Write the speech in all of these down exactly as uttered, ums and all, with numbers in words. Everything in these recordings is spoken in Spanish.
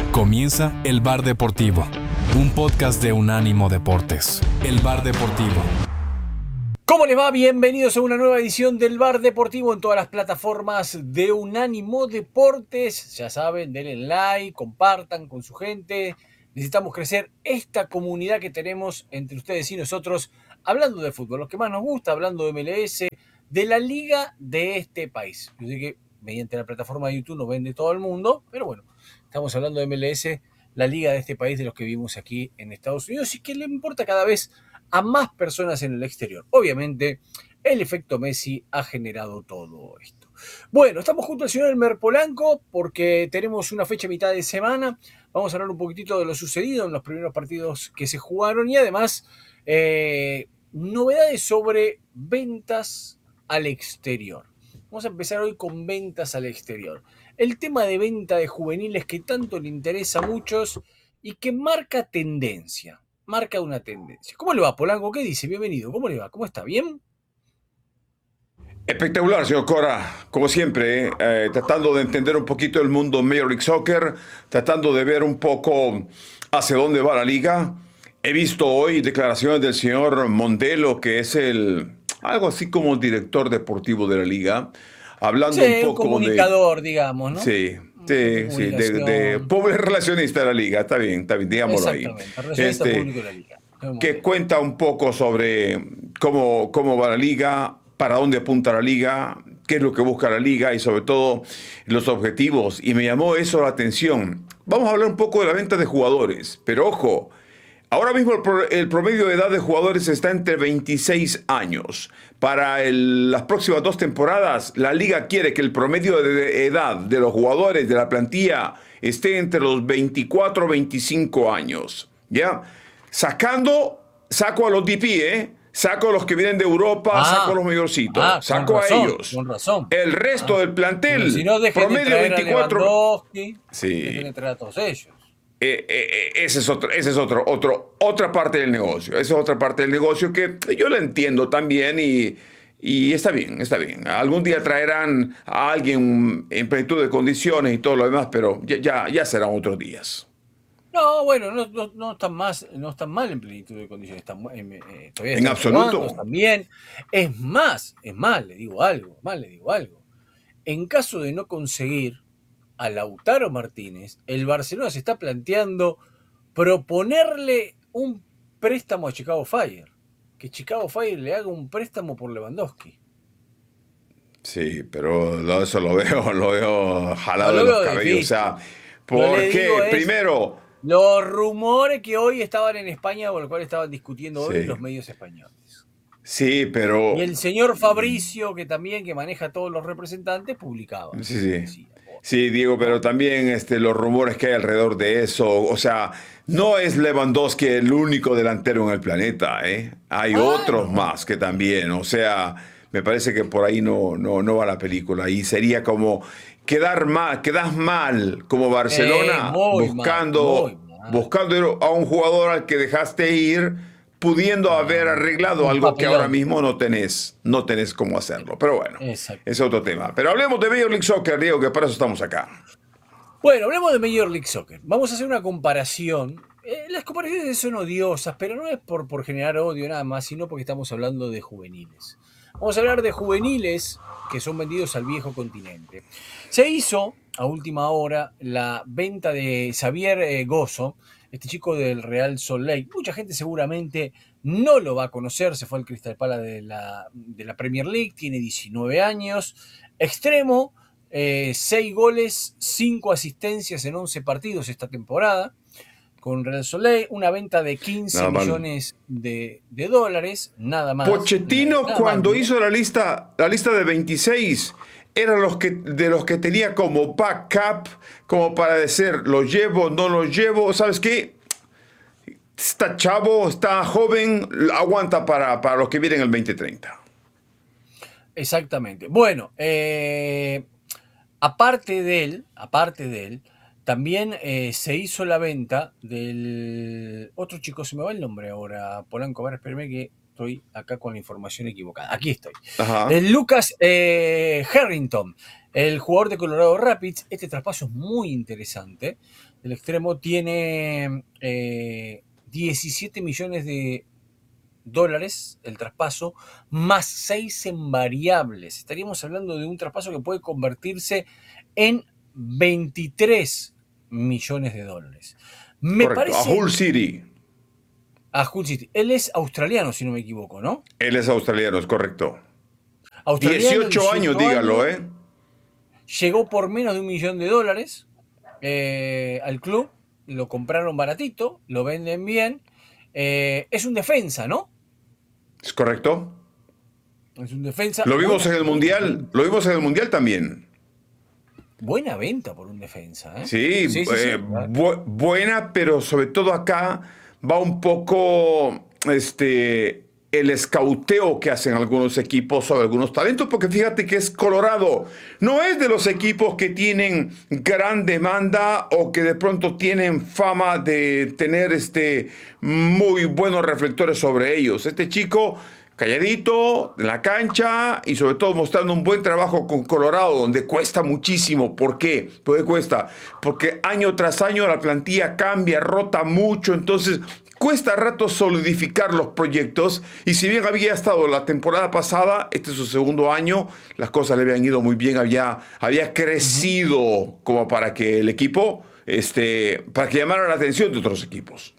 Comienza El Bar Deportivo, un podcast de Unánimo Deportes. El Bar Deportivo. ¿Cómo les va? Bienvenidos a una nueva edición del Bar Deportivo en todas las plataformas de Unánimo Deportes. Ya saben, denle like, compartan con su gente. Necesitamos crecer esta comunidad que tenemos entre ustedes y nosotros, hablando de fútbol, lo que más nos gusta, hablando de M L S, de la liga de este país. Yo sé que mediante la plataforma de YouTube nos ven de todo el mundo, pero bueno, estamos hablando de M L S, la liga de este país, de los que vivimos aquí en Estados Unidos y que le importa cada vez a más personas en el exterior. Obviamente, el efecto Messi ha generado todo esto. Bueno, estamos junto al señor Elmer Polanco porque tenemos una fecha a mitad de semana. Vamos a hablar un poquitito de lo sucedido en los primeros partidos que se jugaron y además eh, novedades sobre ventas al exterior. Vamos a empezar hoy con ventas al exterior. El tema de venta de juveniles que tanto le interesa a muchos y que marca tendencia. Marca una tendencia. ¿Cómo le va, Polanco? ¿Qué dice? Bienvenido. ¿Cómo le va? ¿Cómo está? ¿Bien? Espectacular, señor Cora, como siempre, eh, tratando de entender un poquito el mundo Major League Soccer, tratando de ver un poco hacia dónde va la liga. He visto hoy declaraciones del señor Mondelo, que es el algo así como el director deportivo de la liga, hablando Sí, un poco un comunicador, de, digamos, ¿no? sí, sí, sí, de, de pobre relacionista de la liga, está bien, está bien, digámoslo ahí. Exactamente, relacionista Este, público de la liga. que cuenta un poco sobre cómo, cómo va la liga, para dónde apunta la liga, qué es lo que busca la liga y sobre todo los objetivos. Y me llamó eso la atención. Vamos a hablar un poco de la venta de jugadores, pero ojo, ahora mismo el, pro, el promedio de edad de jugadores está entre veintiséis años. Para el, las próximas dos temporadas, la liga quiere que el promedio de edad de los jugadores de la plantilla esté entre los veinticuatro y veinticinco años. ¿Ya? Sacando, saco a los D P, ¿eh? Saco a los que vienen de Europa, ah, saco a los mayorcitos, ah, saco razón, a ellos. Con razón. El resto ah. del plantel, si no, promedio de veinticuatro. Sí. Dejen de traer a todos ellos. Eh, eh, ese es otro, ese es otro, otro, otra parte del negocio. Esa es otra parte del negocio que yo la entiendo también y, y está bien, está bien. Algún día traerán a alguien en plenitud de condiciones y todo lo demás, pero ya, ya, ya serán otros días. No, bueno, no, no, no están más, no están mal en plenitud de condiciones, están, eh, todavía en están absoluto. Jugando, están bien. Es más, es más, le digo algo, más le digo algo. En caso de no conseguir a Lautaro Martínez, el Barcelona se está planteando proponerle un préstamo a Chicago Fire, que Chicago Fire le haga un préstamo por Lewandowski. Sí, pero eso lo veo, lo veo jalado no, lo de los cabellos. Difícil. O sea, porque primero... Los rumores que hoy estaban en España, por lo cual estaban discutiendo hoy sí. los medios españoles. Sí, pero... Y el señor Fabricio, que también que maneja todos los representantes, publicaba. Sí, sí. Decía, sí, Diego, pero también este, los rumores que hay alrededor de eso, o sea, no es Lewandowski el único delantero en el planeta, ¿eh? Hay ah, otros no. más que también, o sea, me parece que por ahí no, no, no va la película y sería como... Quedar mal, quedas mal como Barcelona eh, buscando, mal, mal. buscando a un jugador al que dejaste ir, pudiendo ah, haber arreglado algo papelón. Que ahora mismo no tenés, no tenés cómo hacerlo. Pero bueno, Exacto. es otro tema. Pero hablemos de Major League Soccer, Diego, que para eso estamos acá. Bueno, hablemos de Major League Soccer. Vamos a hacer una comparación. Eh, las comparaciones son odiosas, pero no es por, por generar odio nada más, sino porque estamos hablando de juveniles. Vamos a hablar de juveniles que son vendidos al viejo continente. Se hizo a última hora la venta de Xavier eh, Gozo, este chico del Real Salt Lake. Mucha gente seguramente no lo va a conocer, se fue al Crystal Palace de la, de la Premier League, tiene diecinueve años, extremo, eh, seis goles, cinco asistencias en once partidos esta temporada. Con Real Salt Lake, una venta de quince nada millones de, de dólares, nada más. Pochettino nada, nada cuando más, hizo la lista, la lista de veintiséis, eran los que, de los que tenía como backup, como para decir, lo llevo, no lo llevo, ¿sabes qué? Está chavo, está joven, aguanta para, para los que vienen el veinte treinta. Exactamente. Bueno, eh, aparte de él, aparte de él, también eh, se hizo la venta del otro chico, se me va el nombre ahora, Polanco, a ver, espérame que estoy acá con la información equivocada. Aquí estoy. Ajá. El Lucas eh, Harrington, el jugador de Colorado Rapids. Este traspaso es muy interesante. El extremo tiene eh, diecisiete millones de dólares el traspaso, más seis en variables. Estaríamos hablando de un traspaso que puede convertirse en veintitrés millones de dólares. Me Correcto, parece... a Hull City. A Hull City. Él es australiano, si no me equivoco, ¿no? Él es australiano, es correcto. Australiano, dieciocho años, dígalo, ¿eh? Llegó por menos de un millón de dólares eh, al club. Lo compraron baratito, lo venden bien. Eh, es un defensa, ¿no? ¿Es correcto? Es un defensa. Lo vimos buena, en el buena Mundial, venta. lo vimos en el Mundial también. Buena venta por un defensa, ¿eh? Sí, sí, sí, eh, sí. bu- buena, pero sobre todo acá va un poco este, el escauteo que hacen algunos equipos sobre algunos talentos, porque fíjate que es Colorado. No es de los equipos que tienen gran demanda o que de pronto tienen fama de tener este, muy buenos reflectores sobre ellos. Este chico calladito, en la cancha y sobre todo mostrando un buen trabajo con Colorado, donde cuesta muchísimo. ¿Por qué? ¿Por qué cuesta? Porque año tras año la plantilla cambia, rota mucho, entonces cuesta rato solidificar los proyectos. Y si bien había estado la temporada pasada, este es su segundo año, las cosas le habían ido muy bien, había, había crecido como para que el equipo, este, para que llamara la atención de otros equipos.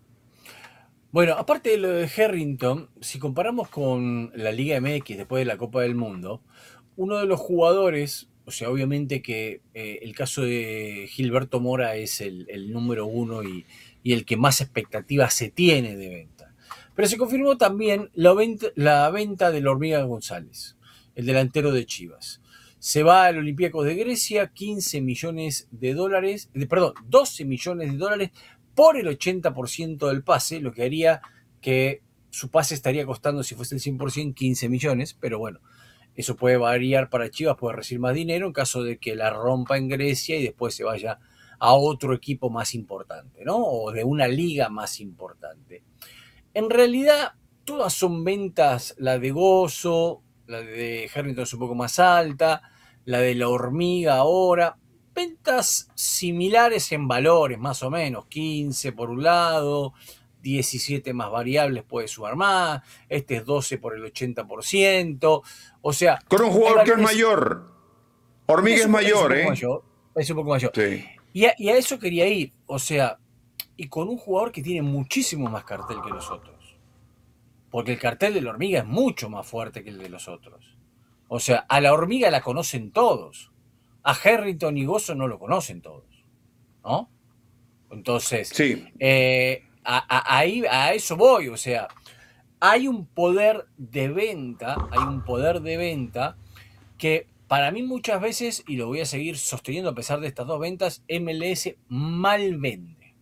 Bueno, aparte de lo de Harrington, si comparamos con la Liga M X después de la Copa del Mundo, uno de los jugadores, o sea, obviamente que eh, el caso de Gilberto Mora es el, el número uno y, y el que más expectativas se tiene de venta. Pero se confirmó también la venta, la venta del Hormiga González, el delantero de Chivas. Se va al Olympiacos de Grecia, quince millones de dólares, de, perdón, doce millones de dólares por el ochenta por ciento del pase, lo que haría que su pase estaría costando, si fuese el cien por ciento, quince millones, pero bueno, eso puede variar para Chivas, puede recibir más dinero en caso de que la rompa en Grecia y después se vaya a otro equipo más importante, ¿no? O de una liga más importante. En realidad, todas son ventas, la de Gozo, la de Harrington es un poco más alta, la de la Hormiga ahora, ventas similares en valores, más o menos, quince por un lado, diecisiete más variables puede sumar más, este es doce por el ochenta por ciento, o sea... Con un jugador que es mayor. Hormiga es, es mayor, es un poco ¿eh? mayor, es un poco mayor. Sí. Y a, y a eso quería ir, o sea, y con un jugador que tiene muchísimo más cartel que los otros. Porque el cartel de la Hormiga es mucho más fuerte que el de los otros. O sea, a la Hormiga la conocen todos. A Harrington y Gozo no lo conocen todos, ¿no? Entonces, Sí. eh, a, a, ahí, a eso voy, o sea, hay un poder de venta, hay un poder de venta que para mí muchas veces, y lo voy a seguir sosteniendo a pesar de estas dos ventas, M L S mal vende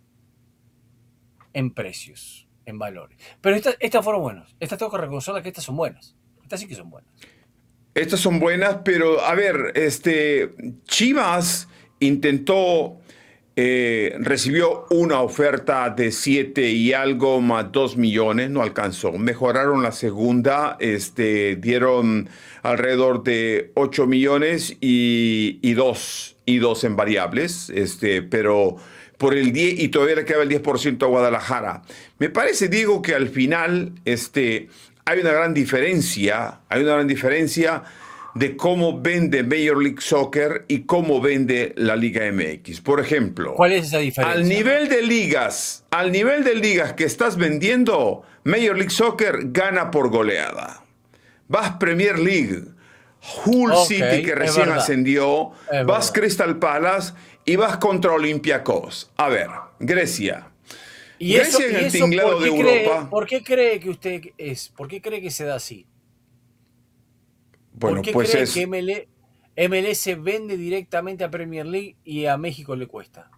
en precios, en valores. Pero estas, estas fueron buenas, estas tengo que reconocerlas que estas son buenas, estas sí que son buenas. Estas son buenas, pero a ver, este, Chivas intentó, eh, recibió una oferta de siete y algo más dos millones, no alcanzó. Mejoraron la segunda, este, dieron alrededor de ocho millones y, y dos, y dos en variables, este, pero por el diez, y todavía le queda el diez por ciento a Guadalajara. Me parece, Diego, que al final, este, hay una gran diferencia, hay una gran diferencia de cómo vende Major League Soccer y cómo vende la Liga M X. Por ejemplo, ¿cuál es esa diferencia? Al nivel de ligas, al nivel de ligas que estás vendiendo, Major League Soccer gana por goleada. Vas Premier League, Hull Okay, City que recién verdad. ascendió, Es vas verdad. Crystal Palace y vas contra Olympiacos. A ver, Grecia. Y Grecia eso, en y el eso tinglado ¿por de qué cree, Europa. ¿por qué cree que usted es? ¿Por qué cree que se da así? Bueno, ¿Por qué pues cree es... que M L, M L S vende directamente a Premier League y a México le cuesta?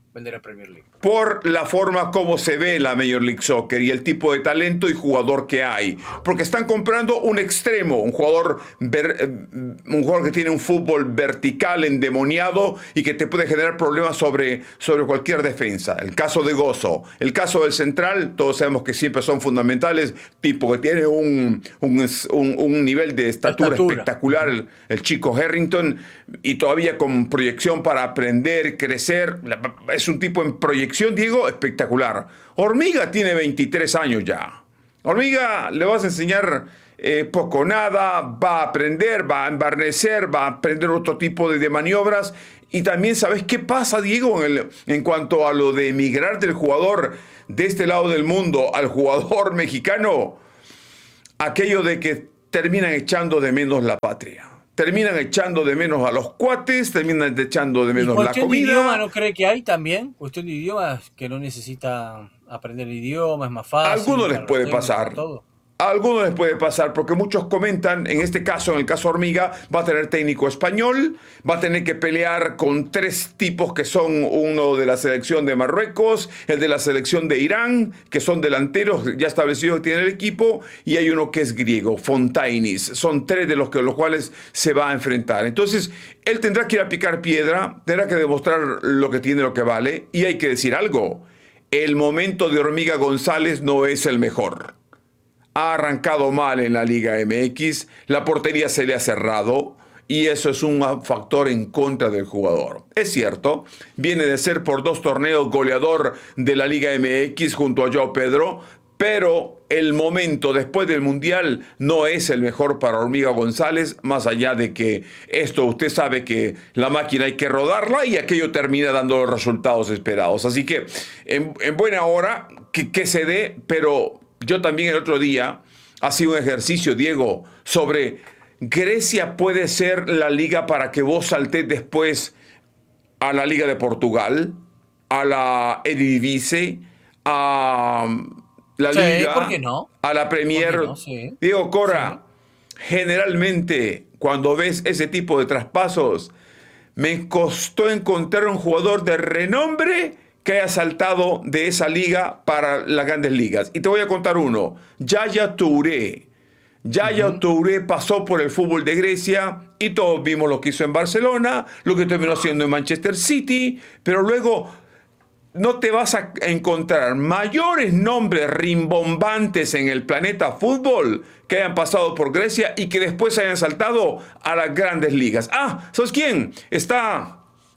vender a Premier League. Por la forma como se ve la Major League Soccer y el tipo de talento y jugador que hay. Porque están comprando un extremo, un jugador, ver, un jugador que tiene un fútbol vertical, endemoniado y que te puede generar problemas sobre, sobre cualquier defensa. El caso de Gozo, el caso del central, todos sabemos que siempre son fundamentales, tipo que tiene un, un, un, un nivel de estatura, estatura. espectacular, el, el chico Harrington, y todavía con proyección para aprender, crecer. Es un tipo en proyección, Diego, espectacular. Hormiga tiene veintitrés años ya. Hormiga le vas a enseñar eh, poco nada, va a aprender, va a embarnecer, va a aprender otro tipo de, de maniobras. Y también, ¿sabes qué pasa, Diego, en, el, en cuanto a lo de emigrar del jugador de este lado del mundo al jugador mexicano? Aquello de que terminan echando de menos la patria. Terminan echando de menos a los cuates, terminan echando de menos la comida. ¿Cuestión de idioma no cree que hay también? Cuestión de idioma, que no necesita aprender el idioma, es más fácil. A algunos les puede pasar. Todo. A algunos les puede pasar, porque muchos comentan, en este caso, en el caso Hormiga, va a tener técnico español, va a tener que pelear con tres tipos que son uno de la selección de Marruecos, el de la selección de Irán, que son delanteros ya establecidos que tienen el equipo, y hay uno que es griego, Fontainis. Son tres de los, que, los cuales se va a enfrentar. Entonces, él tendrá que ir a picar piedra, tendrá que demostrar lo que tiene, lo que vale, y hay que decir algo. El momento de Hormiga González no es el mejor. Ha arrancado mal en la Liga M X, la portería se le ha cerrado y eso es un factor en contra del jugador. Es cierto, viene de ser por dos torneos goleador de la Liga M X junto a Joao Pedro, pero el momento después del Mundial no es el mejor para Hormiga González, más allá de que esto usted sabe que la máquina hay que rodarla y aquello termina dando los resultados esperados. Así que en, en buena hora que, que se dé, pero yo también el otro día hacía un ejercicio, Diego, sobre Grecia puede ser la liga para que vos saltés después a la Liga de Portugal, a la Eredivisie, a la sí, Liga, ¿por qué no? a la Premier. No? Sí. Diego Cora, sí. Generalmente cuando ves ese tipo de traspasos, me costó encontrar un jugador de renombre que haya saltado de esa liga para las grandes ligas. Y te voy a contar uno. Yaya Touré. Yaya uh-huh. Touré pasó por el fútbol de Grecia y todos vimos lo que hizo en Barcelona, lo que terminó haciendo en Manchester City, pero luego no te vas a encontrar mayores nombres rimbombantes en el planeta fútbol que hayan pasado por Grecia y que después hayan saltado a las grandes ligas. Ah, ¿sabes quién? Está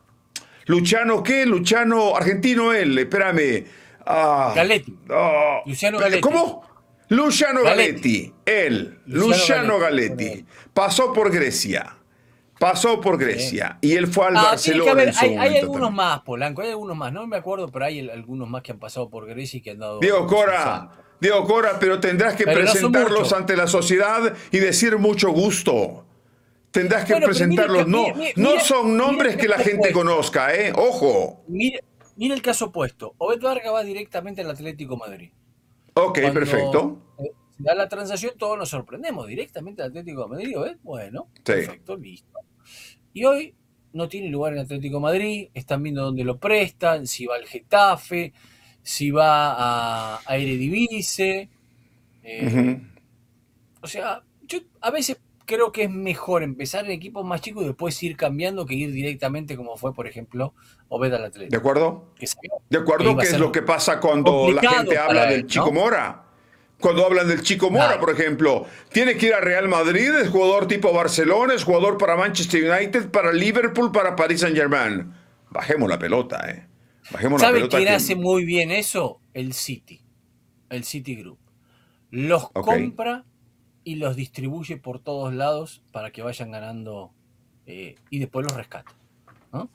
Luciano, ¿qué? Luciano, argentino él, espérame. Ah, Galetti. Oh, Luciano Galetti. ¿Cómo? Luciano Galetti, Galetti. él, Luciano, Luciano Galetti. Galetti. Pasó por Grecia. Pasó por Grecia. Sí. Y él fue al ah, Barcelona. Haber, en su hay, hay algunos también. más, Polanco, hay algunos más. No me acuerdo, pero hay algunos más que han pasado por Grecia y que han dado. Diego Cora, Diego Cora, pero tendrás que pero presentarlos no ante la sociedad y decir mucho gusto. Tendrás que bueno, presentarlos. Mira, no, mira, no son nombres que la gente opuesto. conozca, ¿eh? Ojo. Mira, mira el caso opuesto. Obed Vargas va directamente al Atlético Madrid. Ok, Cuando perfecto. Se da la transacción, todos nos sorprendemos. Directamente al Atlético de Madrid, ¿ves? Bueno, sí. Perfecto, listo. Y hoy no tiene lugar en el Atlético de Madrid. Están viendo dónde lo prestan, si va al Getafe, si va a, a Eredivisie. Eh, uh-huh. O sea, yo a veces creo que es mejor empezar en equipos más chicos y después ir cambiando que ir directamente como fue, por ejemplo, Obed al Atlético. ¿De acuerdo? De acuerdo, que es lo que pasa cuando la gente habla él, del Chico ¿no? Mora. Cuando hablan del Chico Mora, claro. por ejemplo, tiene que ir a Real Madrid, es jugador tipo Barcelona, es jugador para Manchester United, para Liverpool, para Paris Saint-Germain. Bajemos la pelota, ¿eh? Bajemos ¿Sabe la pelota. ¿Sabe quién hace muy bien eso? El City. El City Group. Los okay. compra y los distribuye por todos lados para que vayan ganando eh, y después los rescata, ¿no?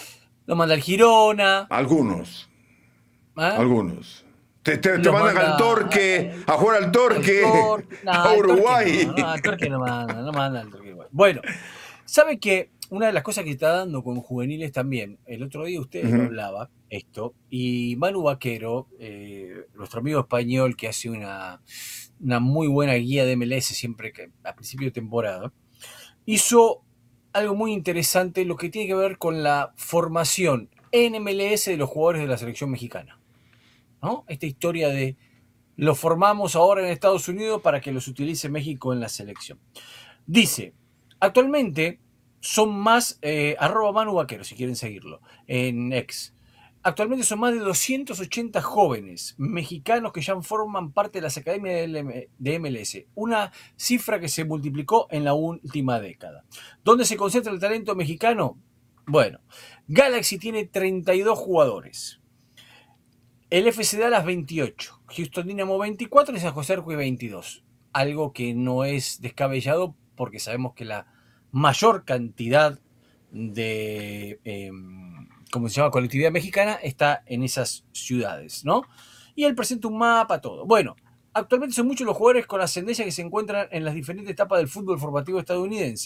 Lo manda al Girona. Algunos. ¿Eh? Algunos. Te, te, te mandan manda, al Torque, a, a jugar al Torque, Torque no, a Uruguay. Al Torque no, no, al Torque no manda, no manda al Torque. Bueno, ¿sabe que una de las cosas que está dando con juveniles también? El otro día usted uh-huh. hablaba esto, y Manu Vaquero, eh, nuestro amigo español que hace una... una muy buena guía de M L S siempre que a principio de temporada, hizo algo muy interesante, lo que tiene que ver con la formación en M L S de los jugadores de la selección mexicana, ¿no? Esta historia de los formamos ahora en Estados Unidos para que los utilice México en la selección. Dice, actualmente son más, eh, arroba Manu Vaquero, si quieren seguirlo, en X. Actualmente son más de doscientos ochenta jóvenes mexicanos que ya forman parte de las academias de M L S, una cifra que se multiplicó en la última década. ¿Dónde se concentra el talento mexicano? Bueno, Galaxy tiene treinta y dos jugadores, el F C Dallas veintiocho, Houston Dynamo veinticuatro y San José Earthquakes veintidós. Algo que no es descabellado porque sabemos que la mayor cantidad de... Eh, como se llama, colectividad mexicana, está en esas ciudades, ¿no? Y él presenta un mapa, todo. Bueno, actualmente son muchos los jugadores con ascendencia que se encuentran en las diferentes etapas del fútbol formativo estadounidense.